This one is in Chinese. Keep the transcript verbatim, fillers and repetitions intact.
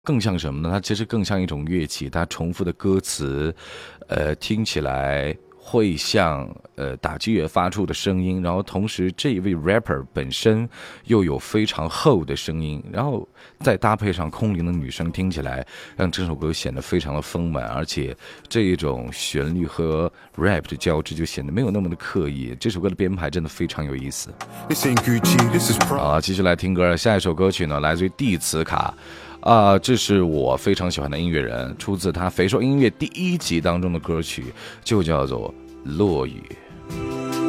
更像什么呢？它其实更像一种乐器，它重复的歌词，呃，听起来会像呃打击乐发出的声音，然后同时这一位 rapper 本身又有非常厚的声音，然后再搭配上空灵的女声，听起来让这首歌显得非常的丰满，而且这一种旋律和 rap 的交织就显得没有那么的刻意。这首歌的编排真的非常有意思。好，继续来听歌，下一首歌曲呢来自于蒂茨卡。啊、呃，这是我非常喜欢的音乐人，出自他肥硕音乐第一集当中的歌曲，就叫做《落雨》。